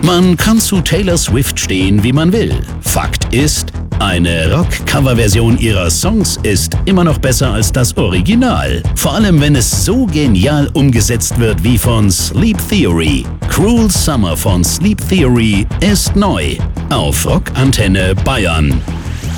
Man kann zu Taylor Swift stehen, wie man will. Fakt ist, eine Rock-Cover-Version ihrer Songs ist immer noch besser als das Original. Vor allem, wenn es so genial umgesetzt wird wie von Sleep Theory. Cruel Summer von Sleep Theory ist neu auf Rock Antenne Bayern.